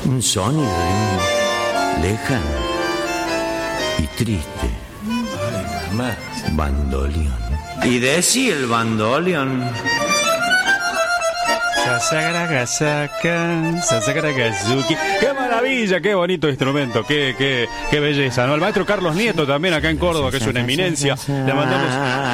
Un sonido lejano y triste. Ay, mamá. Bandoleón. Y decí el bandoleón. Qué maravilla, qué bonito instrumento, qué belleza, ¿no? El maestro Carlos Nieto también acá en Córdoba, que es una eminencia. Le mandamos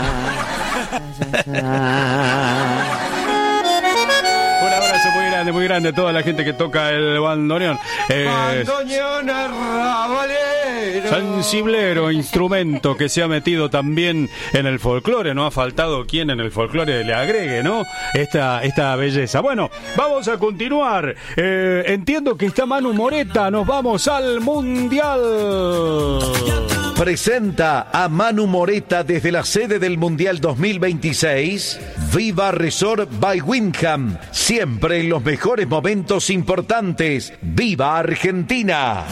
un abrazo muy grande a toda la gente que toca el bandoneón. Bandoneón arrabalero. Sensiblero, instrumento que se ha metido también en el folclore. No ha faltado quien en el folclore le agregue, ¿no? Esta belleza. Bueno, vamos a continuar. Entiendo que está Manu Moreta. Nos vamos al Mundial. Presenta a Manu Moreta desde la sede del Mundial 2026. Viva Resort by Wyndham. Siempre en los mejores momentos importantes. ¡Viva Argentina!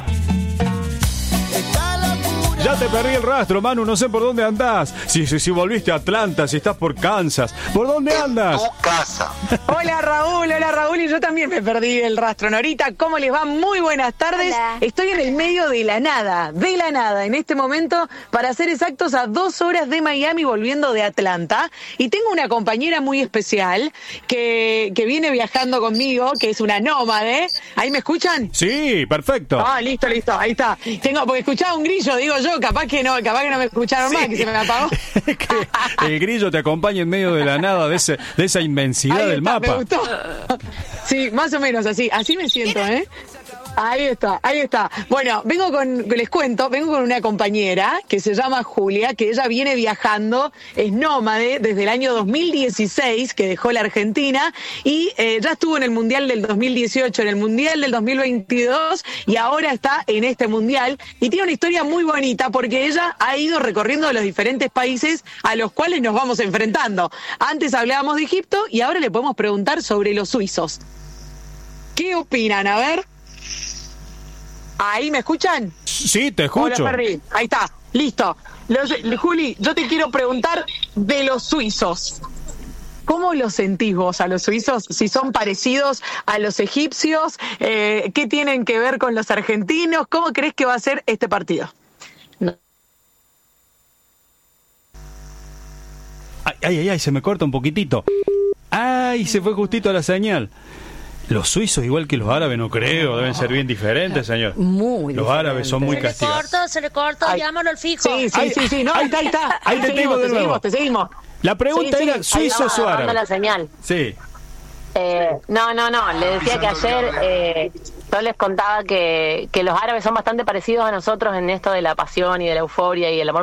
Ya te perdí el rastro, Manu, no sé por dónde andás. Si volviste a Atlanta, si estás por Kansas. ¿Por dónde andas? Tu casa. Hola Raúl, y yo también me perdí el rastro. Norita, ¿cómo les va? Muy buenas tardes. Hola. Estoy en el medio de la nada, en este momento, para ser exactos, a 2 horas de Miami, volviendo de Atlanta. Y tengo una compañera muy especial que viene viajando conmigo, que es una nómade. ¿Ahí me escuchan? Sí, perfecto. Ah, listo, ahí está. Porque escuchaba un grillo, digo yo, capaz que no me escucharon más, que se me apagó. Que el grillo te acompaña en medio de la nada, de esa inmensidad Ahí del está, mapa. Me gustó. Sí, más o menos así me siento, ¿eh? Ahí está. Bueno, vengo con una compañera que se llama Julia, que ella viene viajando, es nómade desde el año 2016, que dejó la Argentina, y ya estuvo en el Mundial del 2018, en el Mundial del 2022, y ahora está en este Mundial, y tiene una historia muy bonita, porque ella ha ido recorriendo los diferentes países a los cuales nos vamos enfrentando. Antes hablábamos de Egipto, y ahora le podemos preguntar sobre los suizos. ¿Qué opinan? A ver. ¿Ahí me escuchan? Sí, te escucho. Hola, Perry. Ahí está, listo. Juli, yo te quiero preguntar de los suizos. ¿Cómo los sentís vos a los suizos? Si son parecidos a los egipcios, ¿qué tienen que ver con los argentinos? ¿Cómo crees que va a ser este partido? Ay, se me corta un poquitito. Ay, se fue justito la señal. Los suizos, igual que los árabes, no creo, deben ser bien diferentes, señor. Muy Los árabes son muy castigados. Se le cortó, llámalo al fijo. Sí, no, ahí está. Ahí te tengo de nuevo. Te seguimos. La pregunta era, ¿suizos o árabes? La señal. Sí. No, le decía que ayer yo les contaba que los árabes son bastante parecidos a nosotros en esto de la pasión y de la euforia y el amor